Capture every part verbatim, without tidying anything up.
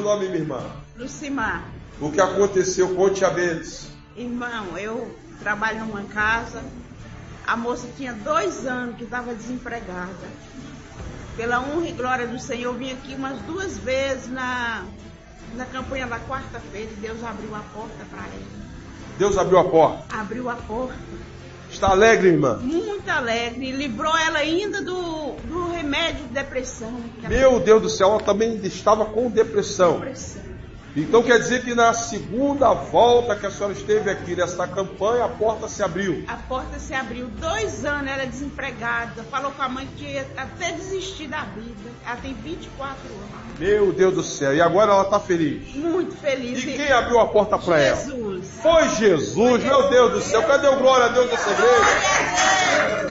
nome, minha irmã? Lucimar. O que aconteceu? Conte a vez. Irmão, eu trabalho numa casa. A moça tinha dois anos que estava desempregada. Pela honra e glória do Senhor, eu vim aqui umas duas vezes na, na campanha da quarta-feira e Deus abriu a porta para ela. Deus abriu a porta. Abriu a porta. Está alegre, irmã? Muito alegre. Livrou ela ainda do, do remédio de depressão. Meu Deus do céu, ela também estava com depressão. Depressão. Então quer dizer que na segunda volta que a senhora esteve aqui nesta campanha, a porta se abriu. A porta se abriu. Dois anos ela é desempregada. Falou com a mãe que ia até desistir da vida. Ela tem vinte e quatro anos. Meu Deus do céu. E agora ela está feliz. Muito feliz. E quem abriu a porta para ela? Jesus. Foi Jesus. Meu Deus do céu. Cadê o glória a Deus dessa igreja?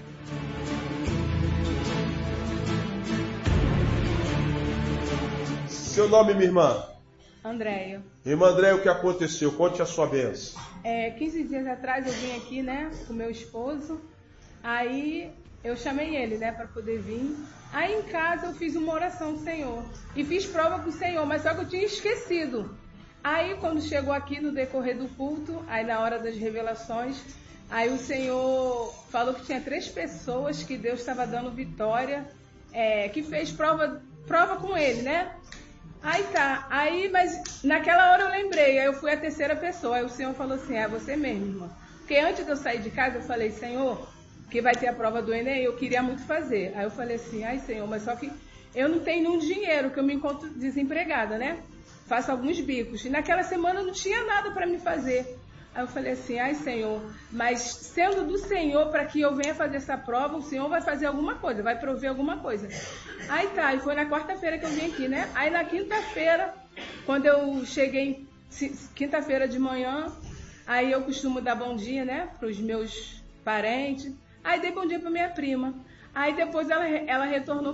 Seu nome, minha irmã? Andréia. Irmã Andréia, o que aconteceu? Conte a sua bênção. É, quinze dias atrás eu vim aqui, né, com meu esposo. Aí eu chamei ele, né, para poder vir. Aí em casa eu fiz uma oração do Senhor. E fiz prova com o Senhor, mas só que eu tinha esquecido. Aí quando chegou aqui no decorrer do culto, aí na hora das revelações, aí o Senhor falou que tinha três pessoas que Deus estava dando vitória, é, que fez prova, prova com ele, né? Aí tá, aí, mas naquela hora eu lembrei, aí eu fui a terceira pessoa, aí o Senhor falou assim, é você mesmo, irmã. Porque antes de eu sair de casa, eu falei, Senhor, que vai ter a prova do Enem, eu queria muito fazer. Aí eu falei assim, ai Senhor, mas só que eu não tenho nenhum dinheiro, que eu me encontro desempregada, né? Faço alguns bicos. E naquela semana não tinha nada para me fazer. Aí eu falei assim, ai Senhor, mas sendo do Senhor para que eu venha fazer essa prova, o Senhor vai fazer alguma coisa, vai prover alguma coisa. Aí tá, e foi na quarta-feira que eu vim aqui, né? Aí na quinta-feira, quando eu cheguei, quinta-feira de manhã, aí eu costumo dar bom dia, né, para os meus parentes. Aí dei bom dia para minha prima. Aí depois ela, ela retornou